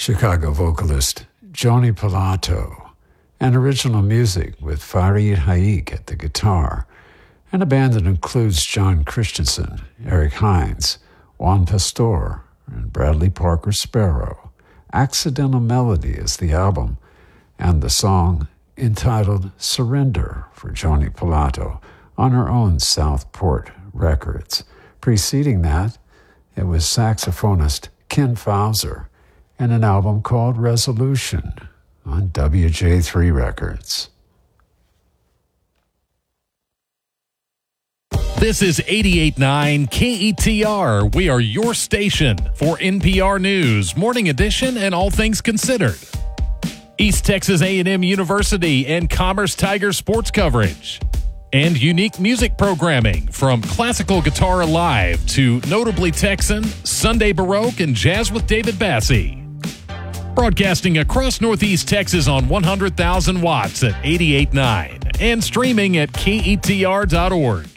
Chicago vocalist Joni Pilato, and original music with Farid Haik at the guitar, and a band that includes John Christensen, Eric Hines, Juan Pastor, and Bradley Parker Sparrow. Accidental Melody is the album, and the song entitled Surrender for Joni Pilato on her own Southport Records. Preceding that, it was saxophonist Ken Fauser and an album called Resolution on WJ3 Records. This is 88.9 KETR. We are your station for NPR News, Morning Edition, and all things considered. East Texas A&M University and Commerce Tiger sports coverage. And unique music programming from classical guitar live to notably Texan, Sunday Baroque, and jazz with David Bassie. Broadcasting across Northeast Texas on 100,000 watts at 88.9 and streaming at KETR.org.